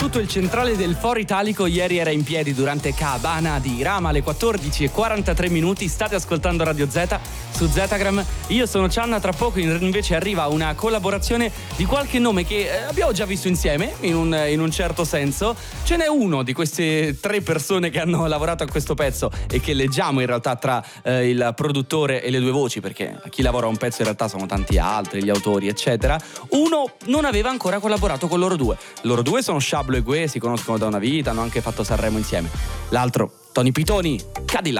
tutto il centrale del Foro Italico ieri era in piedi durante Cabana di Rama alle 14:43. State ascoltando Radio Z su Zetagram. Io sono Cianna, tra poco invece arriva una collaborazione di qualche nome che abbiamo già visto insieme in un certo senso. Ce n'è uno di queste 3 persone che hanno lavorato a questo pezzo e che leggiamo in realtà tra il produttore e le 2 voci, perché chi lavora a un pezzo in realtà sono tanti altri, gli autori eccetera. Uno non aveva ancora collaborato con loro due. Loro due sono Sciablo e Gue, si conoscono da una vita, hanno anche fatto Sanremo insieme. L'altro, Tony Pitoni, Cadillac.